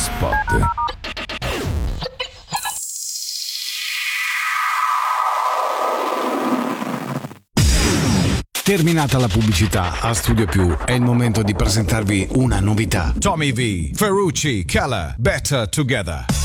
Spot. Terminata la pubblicità, a Studio Più è il momento di presentarvi una novità. Tommy V, Ferrucci, Keller, Better Together.